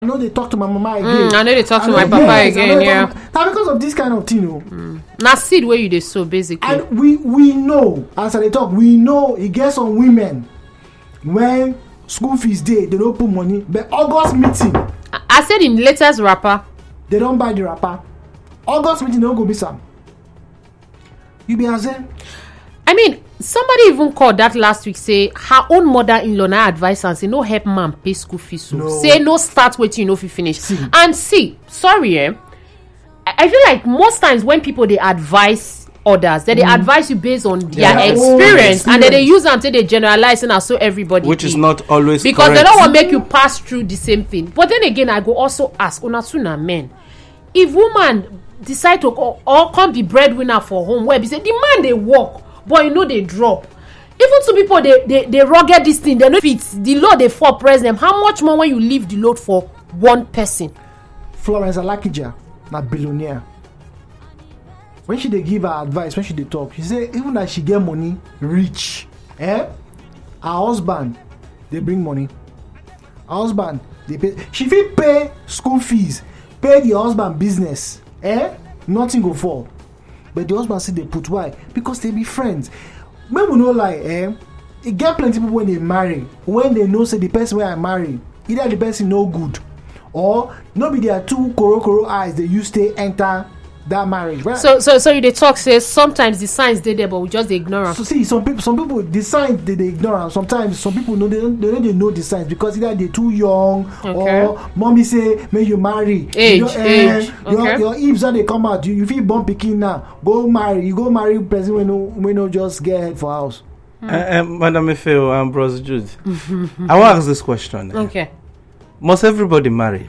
I know they talk to my mama again. I know they talk to my papa again. Yeah. Now because of this kind of thing, Now seed where you dey sow basically. And we know, as I talk, we know it gets on women when school fees day they don't put money. But August meeting, I said in latest wrapper, they don't buy the wrapper. August meeting they don't go be some. You be as I mean, somebody even called that last week, say her own mother-in-law now advise and say no help man pay school fees. So say no start waiting, you know if you finish. And see, sorry, I feel like most times when people they advise others, they advise you based on their experience, and then they use until they generalize and so everybody. Which is not always because correct. They don't want to make you pass through the same thing. But then again, I go also ask Onasuna men, if woman decide to or come be breadwinner for home, where be say the man they work. But you know they drop. Even to people they rugged this thing, they know if it's the load they for press them. How much more when you leave the load for one person? Florence Alakija, na billionaire. When she they give her advice, when she they talk, she say even that she get money, rich, her husband they bring money. Her husband they pay. She fit pay school fees, pay the husband business, nothing go fall. But the husband say they put why? Because they be friends. When we know like it get plenty people when they marry, when they know say the person where I marry, either the person no good, or no be their two koro eyes they use to enter that marriage. Right? So you they talk say sometimes the signs they there, but we just ignore them. So see, some people the signs they ignore them. Sometimes some people know they know the signs because either they too young or mommy say may you marry age. Your hips when they come out, you feel born pikin now. Go marry. You go marry person when no just get head for house. Madam Efeo and Bros Jude, I want to ask this question. Okay. Must everybody marry?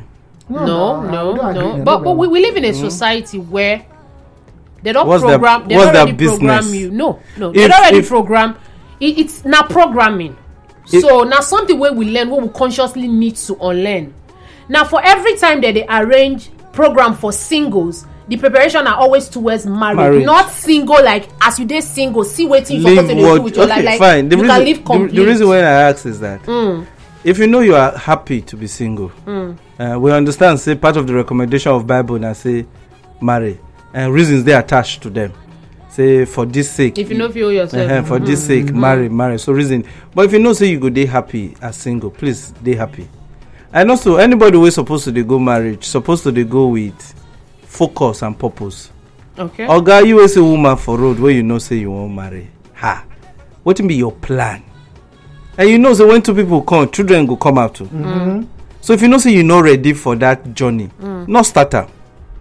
No. But we live in a society where they don't program. They don't already program you. No. They don't already program. It's not programming. So now something where we learn, what we consciously need to unlearn. Now for every time that they arrange program for singles, the preparation are always towards marriage. Not single like as you did single. See waiting for what to do with your life. Like fine. You can live complete. The reason why I ask is that. If you know you are happy to be single, we understand, say, part of the recommendation of Bible and say, marry. And reasons they attached to them. Say, for this sake. If you know feel yourself. For this sake, marry. So reason. But if you know, say, you go day happy as single, please, day happy. And also, anybody who is supposed to go marriage, supposed to go with focus and purpose. Okay. Or guy, you is a woman for road where you know, say, you won't marry. What will be your plan? And you know, so when two people come, children will come out too. So if you know, say you're not ready for that journey, not start up.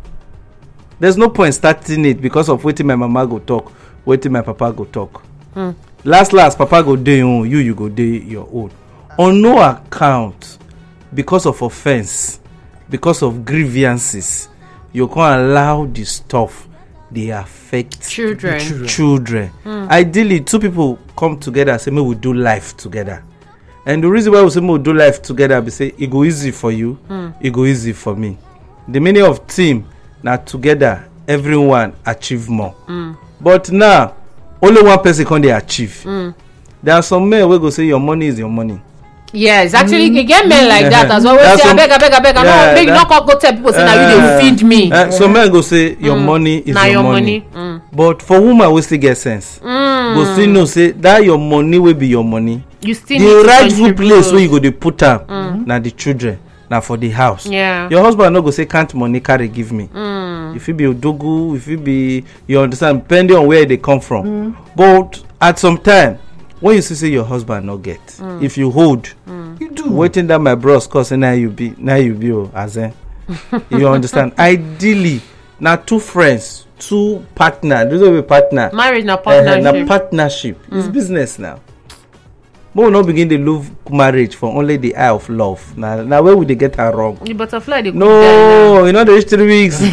There's no point starting it because of waiting my mama go talk, waiting my papa go talk. Last, papa go do your own, you go do your own. On no account, because of offense, because of grievances, you can't allow this stuff. They affect children. Ideally, two people come together and say, "Me we do life together." And the reason why we say we do life together, we say it go easy for you, it go easy for me. The meaning of team now together, everyone achieve more. But now, only one person can they achieve. There are some men who go say your money is your money. Yes, actually, you get men like that as well. We say, I beg. I'm not go tell people say, now you they feed me. Some men go say, your money is your money. But for woman, we still get sense. Go still know, say, that your money will be your money. You still the rightful place where you go to put up, now the children, now for the house. Yeah. Your husband not go say, can't money carry give me. If it be Odogu, if it be, you understand, depending on where they come from. But at some time, when you say your husband not get, if you hold, you do. Waiting that my bros cause now you be azen. You understand? Ideally, now two friends, two partner. Those will be partner. Marriage na partnership. Partnership. It's business now. But we not begin to love marriage for only the eye of love. Now where would they get her wrong? The butterfly. No, you know the 3 weeks.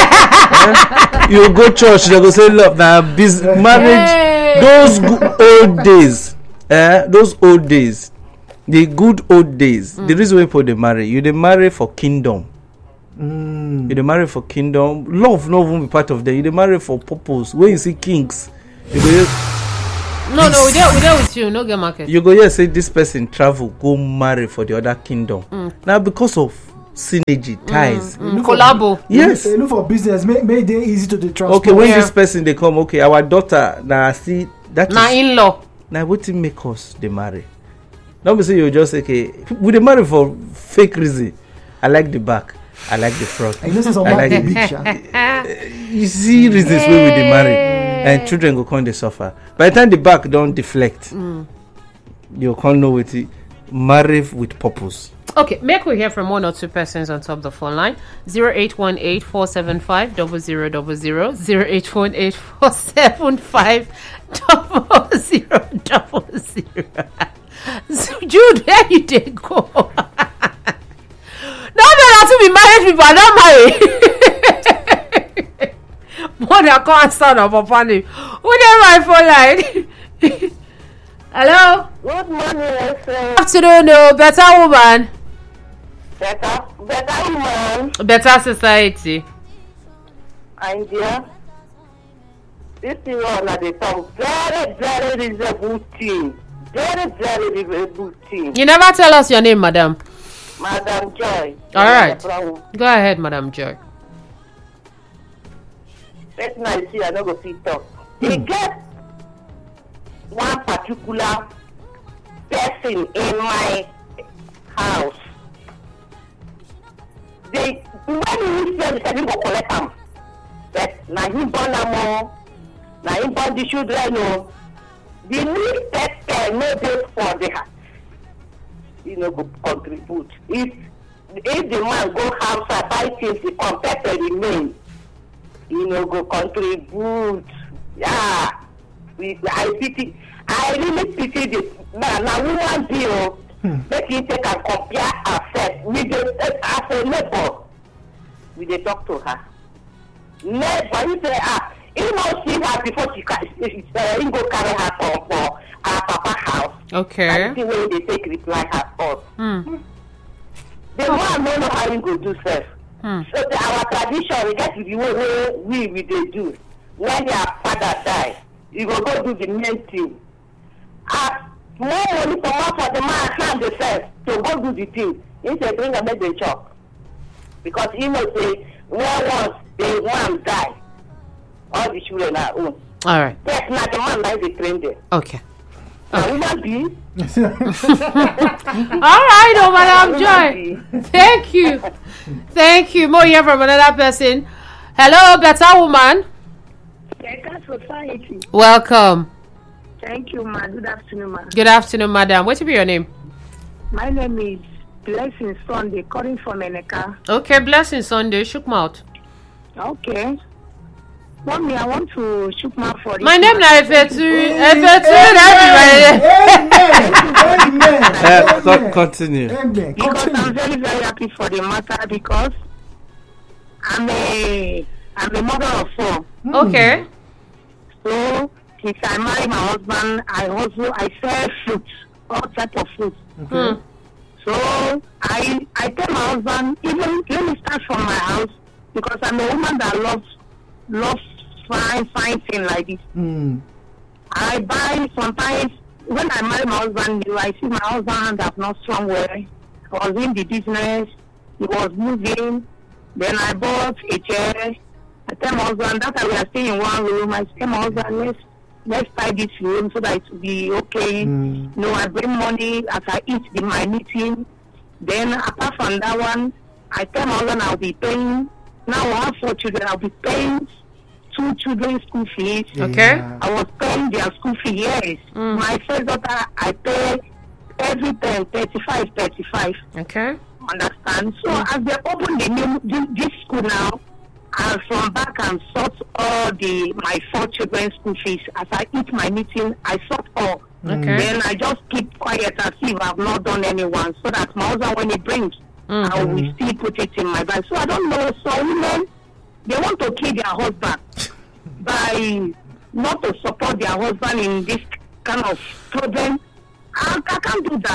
You go church, they go say love. Now marriage. Those old days, those old days, the good old days. The reason why people they marry, you they marry for kingdom. You they marry for kingdom. Love not even be part of them. You they marry for purpose. When you see kings, you go no, we there with you. No get market. You go say this person travel go marry for the other kingdom. Now because of synergy, ties. Collabo. Yes. They look for business. Make they easy to the transport. Okay, when this person they come, okay, our daughter now see that Na is in-law. now what make us they marry. Not be say you just say, okay, we they marry for fake reason. I like the back, I like the front. And you know, some I like big the picture. You see reasons where we they marry, and children go come they suffer. By the time the back don't deflect, you can't know what it marry with purpose. Okay, make we hear from one or two persons on top of the phone line. 0818-475-0000, 0818-475-0000. So, Jude, where you did go? No, to be married people, I don't marry. One I can't stand up upon him. Who did my phone line? Hello? Good morning, sir. Afternoon, no, better woman. Better woman. Better society. And dear, this is all that they talk. Very, very reasonable thing. Very, very reasonable thing. You never tell us your name, madam. Madam Joy. All right. Go ahead, Madam Joy. Let me see, I don't go see talk. They get one particular person in my house. They when you say they go collect them, but now he born them all. Now he born the children. No, the new pet no dey for the house. You know, go contribute. If the man go house and buy things, he compare to remain. You know, go contribute. Yeah, I really pity this. Now woman deal. Make you take and compare herself with the as a neighbor. We dey talk to her. Neighbor, you say he not see her before he go carry her for her papa house. Okay. And the way they take reply her first. The man don't know how he go do self. So our tradition, we get the way we dey do. When their father die, you go do the main thing. More money come out for the man hand himself to go do the thing. He say bring and make the chop. Because he know say when once the man die, all the children are own. All right. Yes, now the man like the train there. Okay. Now woman be. All right, oh, Madam Joy. Thank you. Thank you. More here from another person. Hello, better woman. Better society. Welcome. Thank you, ma. Good afternoon, ma. Good afternoon, madam. What will be your name? My name is Blessing Sunday, calling from Eneka. Okay, Blessing Sunday. Shook mouth. Okay. Mommy, I want to shook mouth for My name is Efetu. Amen. Continue. Amen. because I'm very, very happy for the matter because I'm a mother of four. Okay. So since I married my husband, I sell fruits, all type of fruits. Okay. So I tell my husband, even let me start from my house because I'm a woman that loves fine things like this. I buy sometimes when I marry my husband, I see my husband have not strong well. I was in the business, he was moving. Then I bought a chair. I tell my husband that we are staying in one room. I tell my husband let's buy this room so that it will be okay. You know, I bring money as I eat my meeting. Then apart from that one, I tell my husband I'll be paying. Now I have 4 children. I'll be paying 2 children's school fees. Okay. I was paying their school fee, yes. My first daughter, I pay every time 35. Okay. Understand? So as they open this school now, and from back and sort all my 4 children's school fees. As I eat my meeting, I sort all. Okay. Then I just keep quiet as if I've not done anyone, so that my husband, when he brings, I will still put it in my bag. So I don't know. So women, they want to kill their husband by not to support their husband in this kind of problem. I can't do that.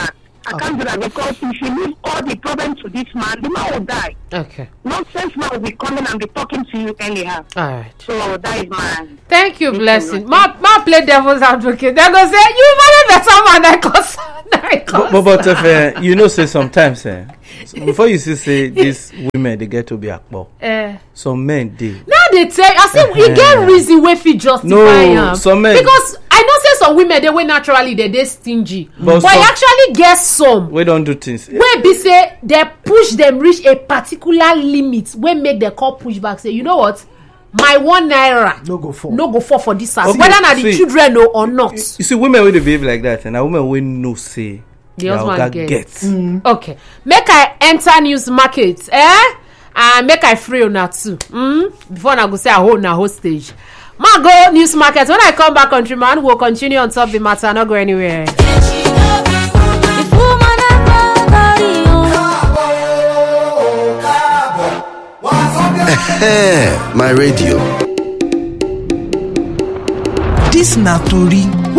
I can't do that because if you leave all the problem to this man, the man will die. Okay. Nonsense man will be coming and be talking to you anyhow. All right. So that is my. Thank you, blessing. Ma play devil's advocate. They go say you marry better man than cause. But if you know, say sometimes, so before you say these women they get to be akpo. Some men they. Now they tell I say you get reason wey fit justify am. Some men because I know say some women they wey naturally they stingy, but I actually get some. We don't do things. Wey be say they push them reach a particular limit wey make them call push back. Say you know what. My 1 naira no go fall for this house, okay, whether na the children know or not. You see, women will behave like that, and a woman will no say the husband gets. Okay, make I enter news market, and make I free on that too. Before I go say I hold na hostage. Ma go news market. When I come back, countryman, we'll continue on top the matter. Not go anywhere. My radio. This na tori